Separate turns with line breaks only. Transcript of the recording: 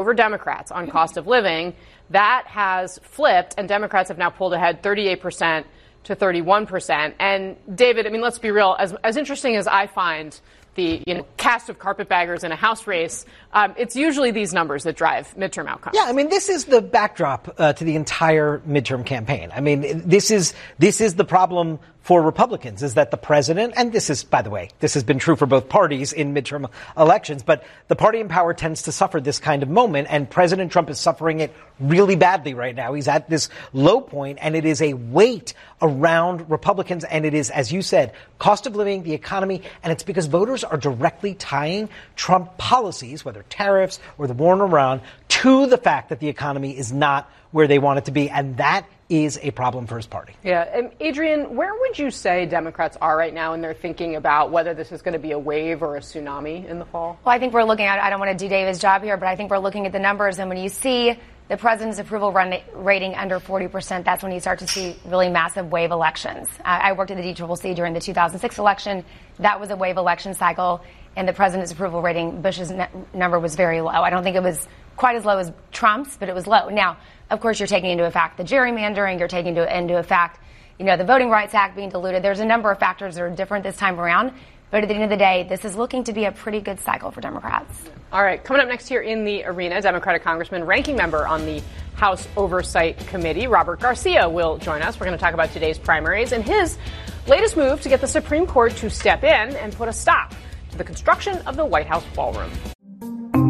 over Democrats on cost of living. That has flipped, and Democrats have now pulled ahead 38% to 31%. And David, I mean, let's be real, as interesting as I find the cast of carpetbaggers in a House race, it's usually these numbers that drive midterm outcomes.
Yeah, I mean, this is the backdrop to the entire midterm campaign. I mean, this is the problem for Republicans, is that the president, and this is, by the way, this has been true for both parties in midterm elections, but the party in power tends to suffer this kind of moment, and President Trump is suffering it really badly right now. He's at this low point, and it is a weight around Republicans, and it is, as you said, cost of living, the economy, and it's because voters are directly tying Trump policies, whether tariffs or the war in Iran, to the fact that the economy is not where they want it to be, and that is a problem for his party.
Yeah. And Adrienne, where would you say Democrats are right now in their thinking about whether this is going to be a wave or a tsunami in the fall?
Well, I think we're looking at, I don't want to do David's job here, but I think we're looking at the numbers. And when you see the president's approval rating under 40%, that's when you start to see really massive wave elections. I worked at the DCCC during the 2006 election. That was a wave election cycle. And the president's approval rating, Bush's number was very low. I don't think it was quite as low as Trump's, but it was low. Now, of course, you're taking into effect the gerrymandering. You're taking into effect, the Voting Rights Act being diluted. There's a number of factors that are different this time around. But at the end of the day, this is looking to be a pretty good cycle for Democrats.
All right. Coming up next here in the arena, Democratic Congressman, ranking member on the House Oversight Committee, Robert Garcia, will join us. We're going to talk about today's primaries and his latest move to get the Supreme Court to step in and put a stop to the construction of the White House ballroom.